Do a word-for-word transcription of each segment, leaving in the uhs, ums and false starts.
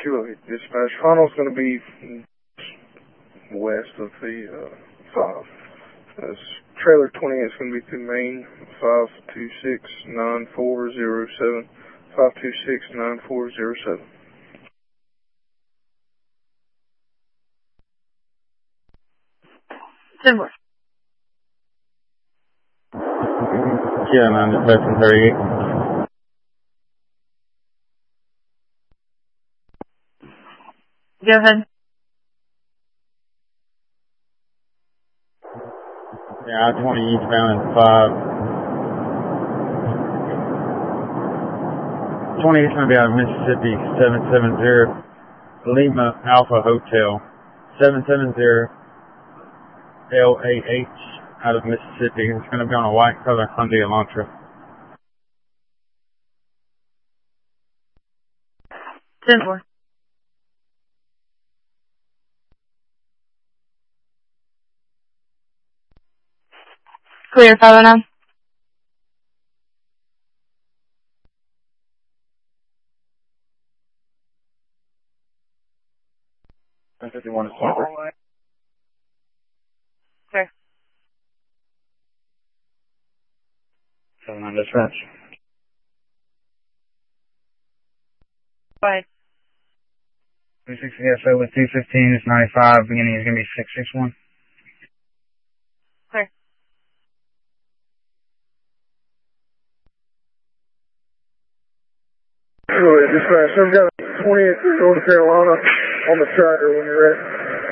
Kilo eight dispatch. Funnel's going to be west of the uh, five. That's trailer twenty-eight is going to be through Main, five two six nine four zero seven, five two six nine four zero seven. Similar. Yeah, nine dispatch thirty-eight. Go ahead. Yeah, I twenty eastbound and five. twenty is going to be out of Mississippi, seven seven zero Lima Alpha Hotel, seven seven zero L A H out of Mississippi. It's going to be on a white color Hyundai Elantra. Similar. Clear, five oh nine. ten fifty-one is Sniper. Sure. seven nine dispatch. Go ahead. three sixty S O with two fifteen is ninety-five. Beginning is going to be six six one. Clear. Kilo eight dispatch. I've got twenty-eight through North Carolina on the tracker when you're ready.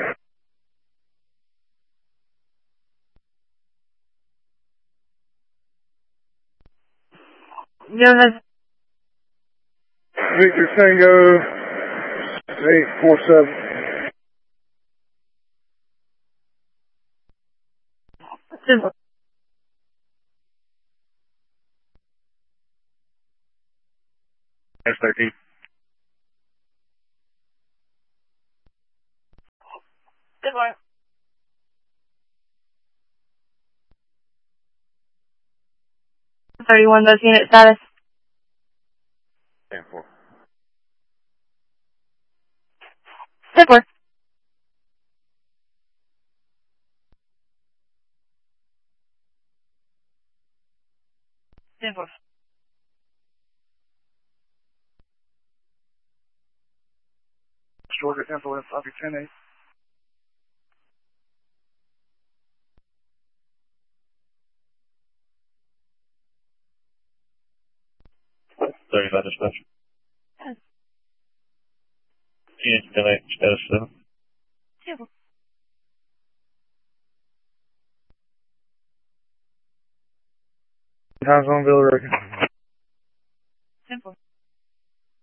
Go ahead. Victor Tango eight four seven. Similar. S thirteen. Similar. thirty-one, those unit status. ten four. Similar. Similar. Georgia Temple F five ten eight. thirty-five dispatch. Yes. Unit ten eight, status seven. Similar. Times on Villa Rica. Similar.